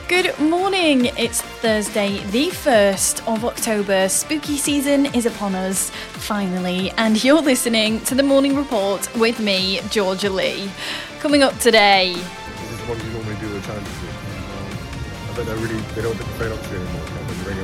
Good morning. It's Thursday, the 1st of October. Spooky season is upon us, finally, and you're listening to the Morning Report with me, Georgia Lee. Coming up today. This is the one you normally do with challenges with. I bet they don't get the phone up to you anymore when you ring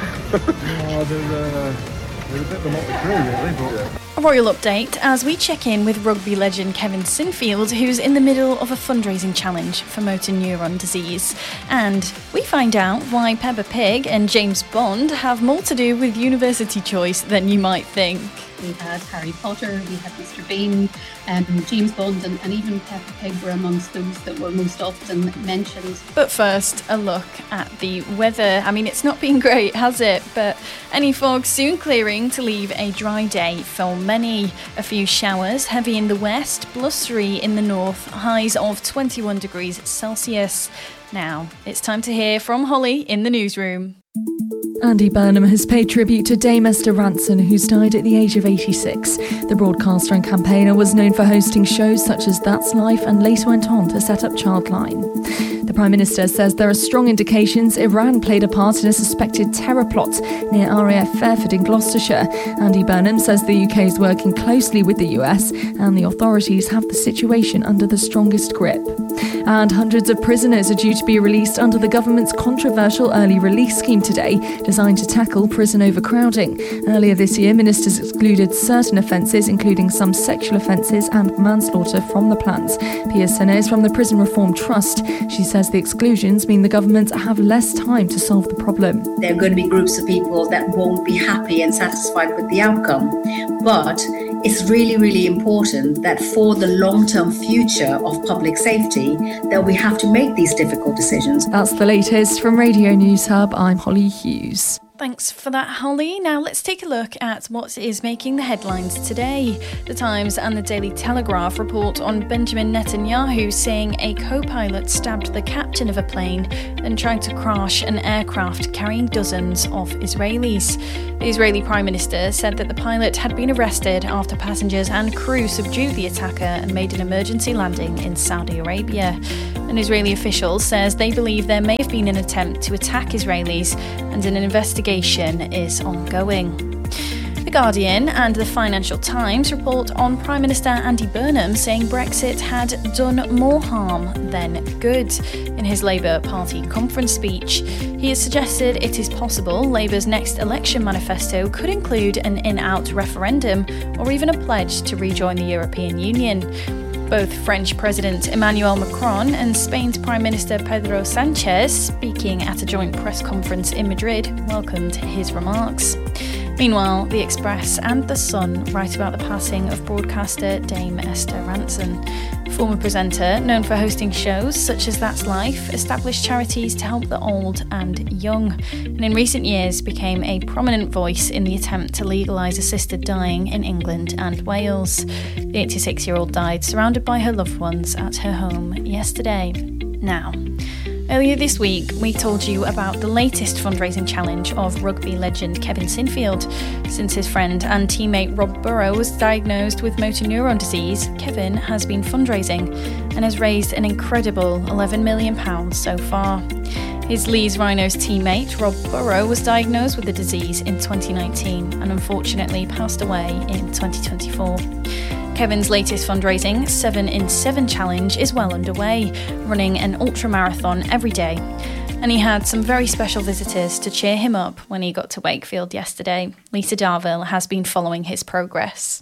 them. They're a bit of a motley crew, really, but... Yeah. A royal update as we check in with rugby legend Kevin Sinfield, who's in the middle of a fundraising challenge for motor neuron disease. And we find out why Peppa Pig and James Bond have more to do with university choice than you might think. We had Harry Potter, we had Mr. Bean, James Bond and even Peppa Pig were amongst those that were most often mentioned. But first, a look at the weather. I mean, it's not been great, has it? But any fog soon clearing to leave a dry day for many. A few showers, heavy in the west, blustery in the north, highs of 21 degrees Celsius. Now, it's time to hear from Holly in the newsroom. Andy Burnham has paid tribute to Dame Esther Rantzen, who's died at the age of 86. The broadcaster and campaigner was known for hosting shows such as That's Life and later went on to set up Childline. The Prime Minister says there are strong indications Iran played a part in a suspected terror plot near RAF Fairford in Gloucestershire. Andy Burnham says the UK is working closely with the US and the authorities have the situation under the strongest grip. And hundreds of prisoners are due to be released under the government's controversial early release scheme today, designed to tackle prison overcrowding. Earlier this year, ministers excluded certain offences, including some sexual offences and manslaughter, from the plans. Pia Sene is from the Prison Reform Trust. She says the exclusions mean the government have less time to solve the problem. There are going to be groups of people that won't be happy and satisfied with the outcome. But it's really, really important that for the long-term future of public safety, that we have to make these difficult decisions. That's the latest from Radio News Hub. I'm Holly Hughes. Thanks for that, Holly. Now let's take a look at what is making the headlines today. The Times and the Daily Telegraph report on Benjamin Netanyahu saying a co-pilot stabbed the captain of a plane and tried to crash an aircraft carrying dozens of Israelis. The Israeli Prime Minister said that the pilot had been arrested after passengers and crew subdued the attacker and made an emergency landing in Saudi Arabia. An Israeli official says they believe there may have been an attempt to attack Israelis and an investigation is ongoing. The Guardian and the Financial Times report on Prime Minister Andy Burnham saying Brexit had done more harm than good. In his Labour Party conference speech, he has suggested it is possible Labour's next election manifesto could include an in-out referendum or even a pledge to rejoin the European Union. Both French President Emmanuel Macron and Spain's Prime Minister Pedro Sanchez, speaking at a joint press conference in Madrid, welcomed his remarks. Meanwhile, The Express and The Sun write about the passing of broadcaster Dame Esther Rantzen. Former presenter, known for hosting shows such as That's Life, established charities to help the old and young, and in recent years became a prominent voice in the attempt to legalise assisted dying in England and Wales. The 86-year-old died surrounded by her loved ones at her home yesterday. Now, earlier this week, we told you about the latest fundraising challenge of rugby legend Kevin Sinfield. Since his friend and teammate Rob Burrow was diagnosed with motor neuron disease, Kevin has been fundraising and has raised an incredible £11 million so far. His Leeds Rhinos teammate, Rob Burrow, was diagnosed with the disease in 2019 and unfortunately passed away in 2024. Kevin's latest fundraising, 7 in 7 challenge, is well underway, running an ultramarathon every day. And he had some very special visitors to cheer him up when he got to Wakefield yesterday. Lisa Darville has been following his progress.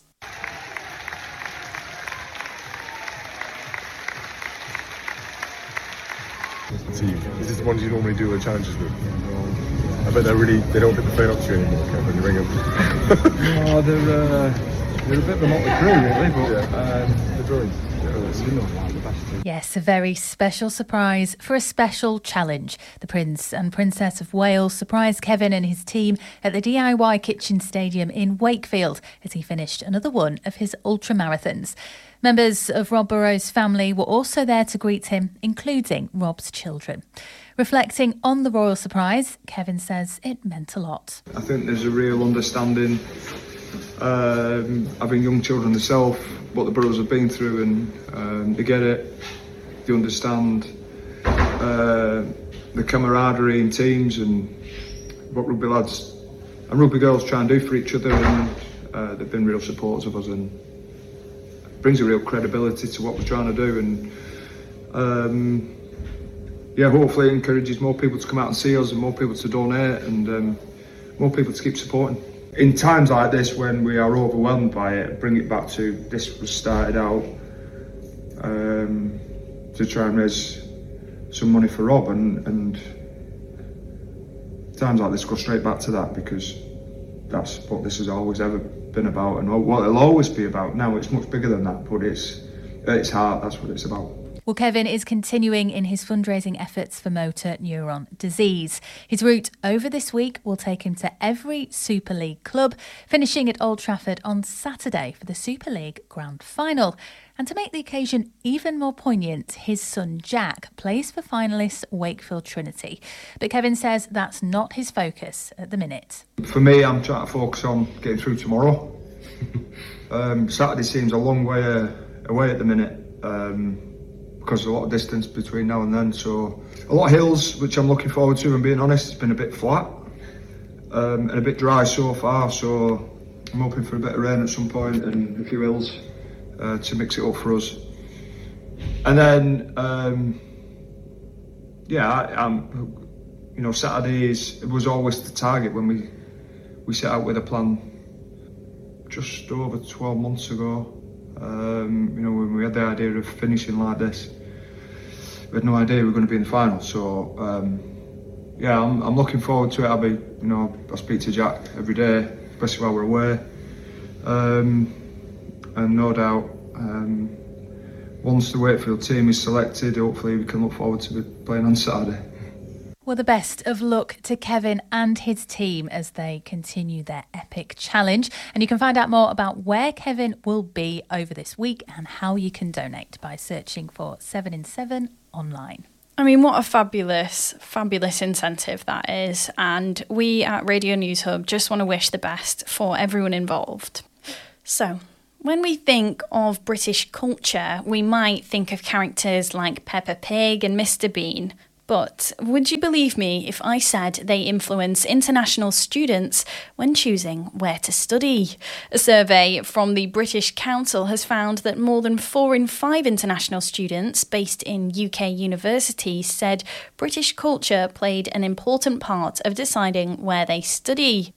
See, this is the ones you normally do with challenges with. I bet they don't get the phone up to you anymore when you ring them. They're a bit of a motley crew, really, but they're brilliant. Yes, a very special surprise for a special challenge. The Prince and Princess of Wales surprised Kevin and his team at the DIY Kitchen Stadium in Wakefield as he finished another one of his ultramarathons. Members of Rob Burrow's family were also there to greet him, including Rob's children. Reflecting on the royal surprise, Kevin says it meant a lot. I think there's a real understanding, having young children themselves, what the Burrows have been through, and they get it, they understand the camaraderie in teams and what rugby lads and rugby girls try and do for each other, and they've been real supporters of us, and brings a real credibility to what we're trying to do, and hopefully it encourages more people to come out and see us and more people to donate and more people to keep supporting. In times like this when we are overwhelmed by it, bring it back to this was started out to try and raise some money for Rob, and times like this go straight back to that, because that's what this has always ever been about and what it'll always be about. Now it's much bigger than that, but it's at its heart, that's what it's about. Well, Kevin is continuing in his fundraising efforts for motor neuron disease. His route over this week will take him to every Super League club, finishing at Old Trafford on Saturday for the Super League Grand Final. And to make the occasion even more poignant, his son Jack plays for finalists Wakefield Trinity. But Kevin says that's not his focus at the minute. For me, I'm trying to focus on getting through tomorrow. Saturday seems a long way away at the minute. Because there's a lot of distance between now and then, so a lot of hills, which I'm looking forward to, and being honest, it's been a bit flat and a bit dry so far, so I'm hoping for a bit of rain at some point and a few hills to mix it up for us. And then Saturday was always the target when we set out with a plan just over 12 months ago. When we had the idea of finishing like this, we had no idea we were going to be in the final. So, I'm looking forward to it. I speak to Jack every day, especially while we're away. And no doubt, once the Wakefield team is selected, hopefully we can look forward to playing on Saturday. Well, the best of luck to Kevin and his team as they continue their epic challenge. And you can find out more about where Kevin will be over this week and how you can donate by searching for 7 in 7 online. I mean, what a fabulous, fabulous incentive that is. And we at Radio News Hub just want to wish the best for everyone involved. So, when we think of British culture, we might think of characters like Peppa Pig and Mr. Bean. But would you believe me if I said they influence international students when choosing where to study? A survey from the British Council has found that more than 4 in 5 international students based in UK universities said British culture played an important part of deciding where they study.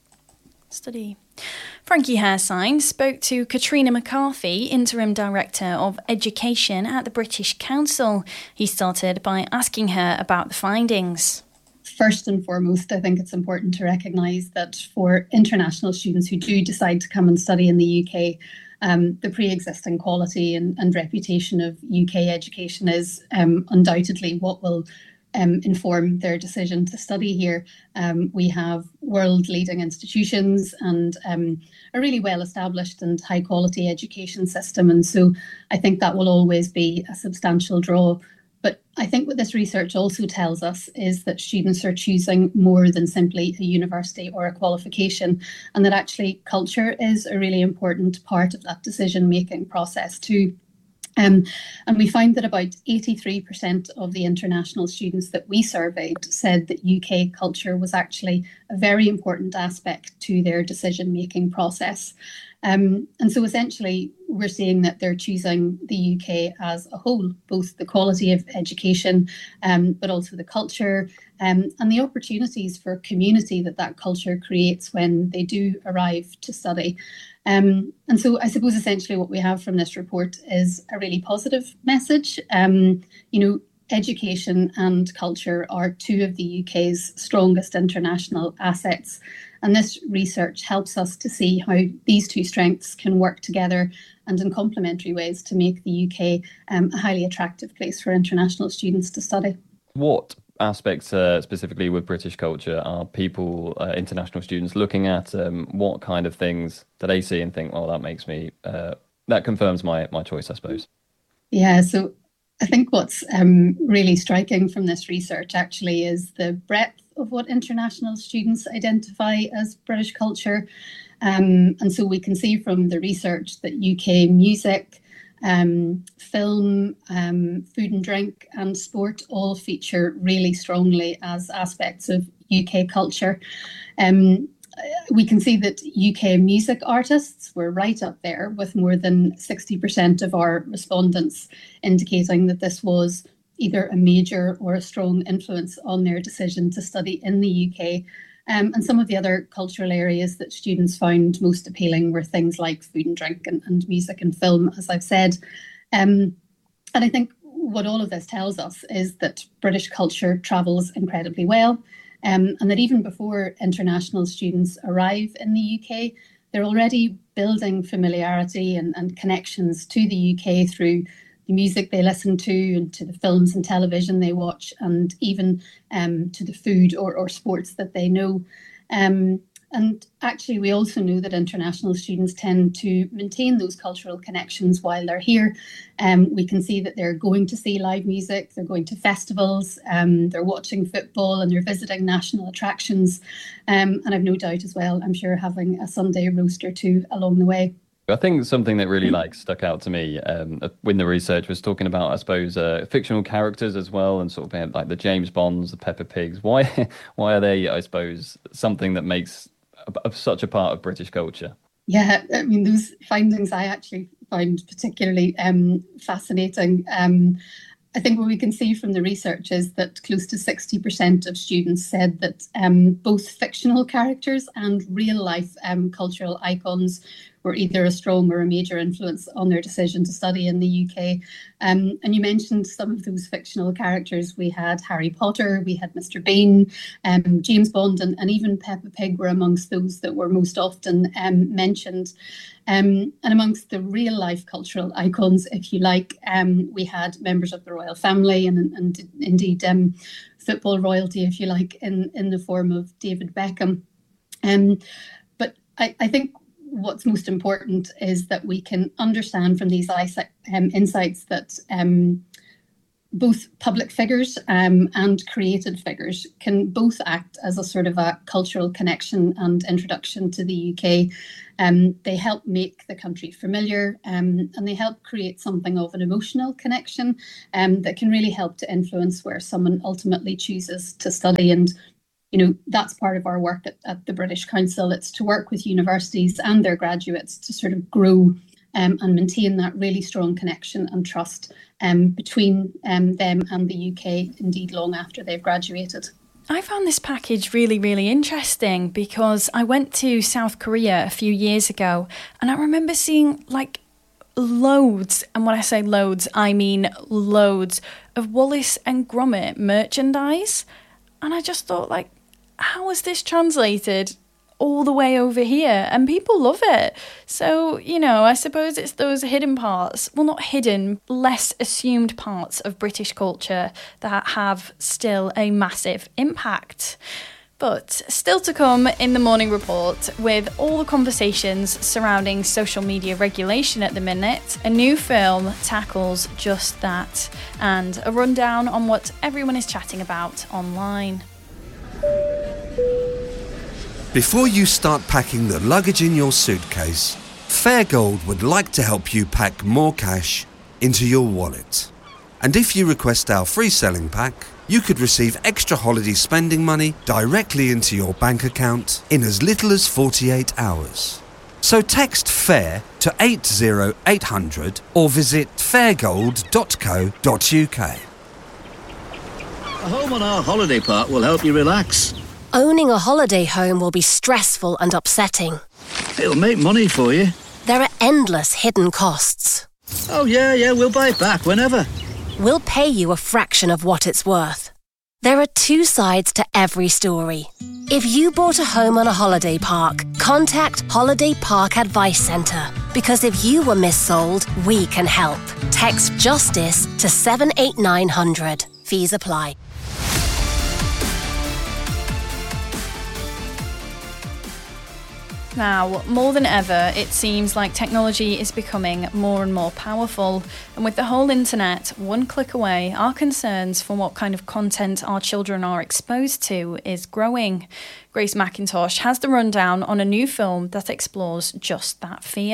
Frankie Hairsign spoke to Katrina McCarthy, Interim Director of Education at the British Council. He started by asking her about the findings. First and foremost, I think it's important to recognise that for international students who do decide to come and study in the UK, the pre-existing quality and reputation of UK education is undoubtedly what will inform their decision to study here. We have world-leading institutions and a really well-established and high-quality education system. And so I think that will always be a substantial draw. But I think what this research also tells us is that students are choosing more than simply a university or a qualification, and that actually culture is a really important part of that decision-making process too. And we find that about 83% of the international students that we surveyed said that UK culture was actually a very important aspect to their decision-making process. And so essentially, we're seeing that they're choosing the UK as a whole, both the quality of education, but also the culture and the opportunities for community that culture creates when they do arrive to study. And so I suppose essentially what we have from this report is a really positive message. Education and culture are 2 of the UK's strongest international assets. And this research helps us to see how these 2 strengths can work together and in complementary ways to make the UK a highly attractive place for international students to study. What aspects specifically with British culture are people, international students, looking at? What kind of things do they see and think, well, that makes me, that confirms my choice, I suppose? Yeah, so I think what's really striking from this research actually is the breadth of what international students identify as British culture. And so we can see from the research that UK music, film, food and drink, and sport all feature really strongly as aspects of UK culture. We can see that UK music artists were right up there, with more than 60% of our respondents indicating that this was either a major or a strong influence on their decision to study in the UK. And some of the other cultural areas that students found most appealing were things like food and drink and music and film, as I've said. And I think what all of this tells us is that British culture travels incredibly well, and that even before international students arrive in the UK, they're already building familiarity and connections to the UK through the music they listen to and to the films and television they watch, and even to the food or sports that they know. And actually, we also know that international students tend to maintain those cultural connections while they're here. We can see that they're going to see live music, they're going to festivals, they're watching football, and they're visiting national attractions. And I've no doubt as well, I'm sure, having a Sunday roast or two along the way. I think something that really stuck out to me when the research was talking about, I suppose, fictional characters as well, and sort of like the James Bonds, the Peppa Pigs. Why are they, I suppose, something that makes such a part of British culture? Yeah, I mean, those findings I actually found particularly fascinating. I think what we can see from the research is that close to 60% of students said that both fictional characters and real life cultural icons were either a strong or a major influence on their decision to study in the UK. And you mentioned some of those fictional characters. We had Harry Potter, we had Mr. Bean, James Bond, and even Peppa Pig were amongst those that were most often mentioned. And amongst the real life cultural icons, if you like, we had members of the royal family and indeed football royalty, if you like, in the form of David Beckham. But I think what's most important is that we can understand from these insights that both public figures and created figures can both act as a sort of a cultural connection and introduction to the UK. They help make the country familiar, and they help create something of an emotional connection that can really help to influence where someone ultimately chooses to study. And you know, that's part of our work at the British Council. It's to work with universities and their graduates to sort of grow and maintain that really strong connection and trust between them and the UK, indeed long after they've graduated. I found this package really, really interesting because I went to South Korea a few years ago and I remember seeing like loads, and when I say loads, I mean loads of Wallace and Gromit merchandise. And I just thought, like, how is this translated all the way over here? And people love it. So, you know, I suppose it's those hidden parts, well, not hidden, less assumed parts of British culture that have still a massive impact. But still to come in the morning report, with all the conversations surrounding social media regulation at the minute, a new film tackles just that, and a rundown on what everyone is chatting about online. Before you start packing the luggage in your suitcase, Fairgold would like to help you pack more cash into your wallet. And if you request our free selling pack, you could receive extra holiday spending money directly into your bank account in as little as 48 hours. So text FAIR to 80800 or visit fairgold.co.uk. A home on our holiday park will help you relax. Owning a holiday home will be stressful and upsetting. It'll make money for you. There are endless hidden costs. Oh yeah, we'll buy it back whenever. We'll pay you a fraction of what it's worth. There are two sides to every story. If you bought a home on a holiday park, contact Holiday Park Advice Centre. Because if you were missold, we can help. Text JUSTICE to 78900. Fees apply. Now, more than ever, it seems like technology is becoming more and more powerful. And with the whole internet one click away, our concerns for what kind of content our children are exposed to is growing. Grace McIntosh has the rundown on a new film that explores just that fear.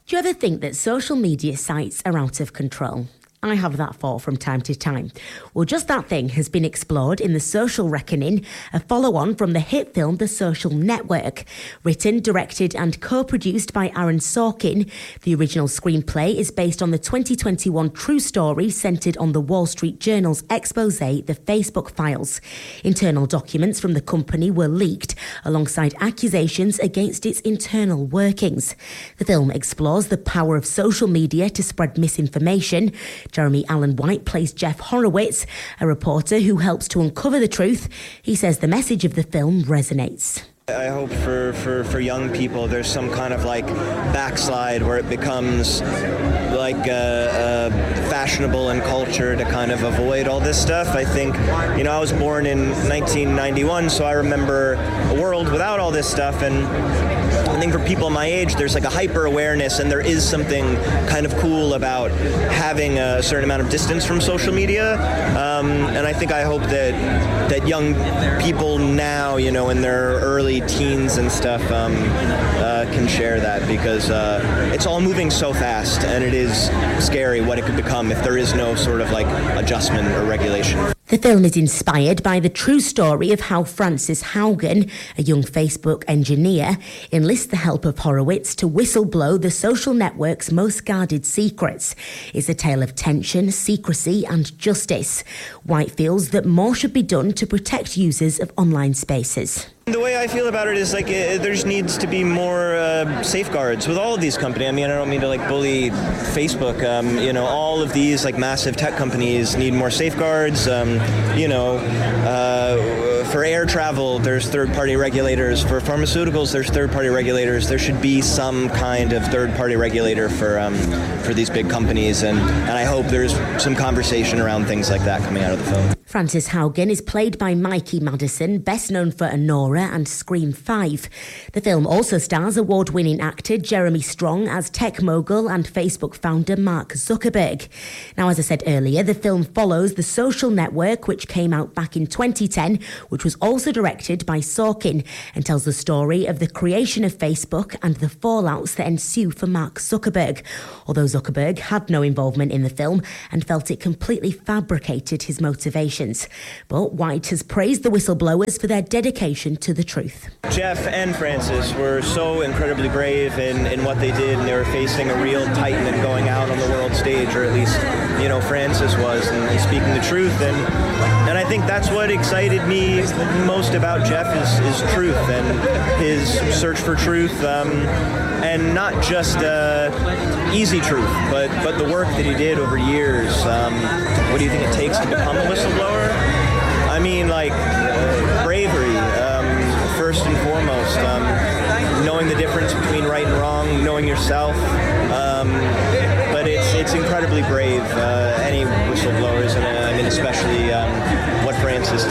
Do you ever think that social media sites are out of control? I have that thought from time to time. Well, just that thing has been explored in The Social Reckoning, a follow-on from the hit film The Social Network. Written, directed and co-produced by Aaron Sorkin, the original screenplay is based on the 2021 true story centred on the Wall Street Journal's expose, The Facebook Files. Internal documents from the company were leaked, alongside accusations against its internal workings. The film explores the power of social media to spread misinformation. Jeremy Allen White plays Jeff Horowitz, a reporter who helps to uncover the truth. He says the message of the film resonates. I hope for young people there's some kind of like backslide where it becomes like fashionable in culture to kind of avoid all this stuff. I think, I was born in 1991, so I remember a world without all this stuff, and I think for people my age, there's like a hyper awareness, and there is something kind of cool about having a certain amount of distance from social media. And I hope that young people now, in their early teens and stuff, can share that, because it's all moving so fast, and it is scary what it could become if there is no sort of like adjustment or regulation. The film is inspired by the true story of how Frances Haugen, a young Facebook engineer, enlists the help of Horowitz to whistleblow the social network's most guarded secrets. It's a tale of tension, secrecy and justice. White feels that more should be done to protect users of online spaces. The way I feel about it is like there just needs to be more safeguards with all of these companies. I mean, I don't mean to like bully Facebook. All of these like massive tech companies need more safeguards. For air travel, there's third-party regulators. For pharmaceuticals, there's third-party regulators. There should be some kind of third-party regulator for these big companies, and I hope there's some conversation around things like that coming out of the film. Frances Haugen is played by Mikey Madison, best known for Anora and Scream 5. The film also stars award-winning actor Jeremy Strong as tech mogul and Facebook founder Mark Zuckerberg. Now, as I said earlier, the film follows The Social Network, which came out back in 2010, which was also directed by Sorkin, and tells the story of the creation of Facebook and the fallouts that ensue for Mark Zuckerberg. Although Zuckerberg had no involvement in the film and felt it completely fabricated his motivations. But White has praised the whistleblowers for their dedication to the truth. Jeff and Frances were so incredibly brave in what they did, and they were facing a real titan and going out on the world stage, or at least, Frances was, and speaking the truth. And I think that's what excited me most about Jeff is truth and his search for truth, and not just easy truth, but the work that he did over years. What do you think it takes to become a whistleblower? I mean, bravery, first and foremost, knowing the difference between right and wrong, knowing yourself, but it's incredibly brave, any whistleblowers, and especially what Frances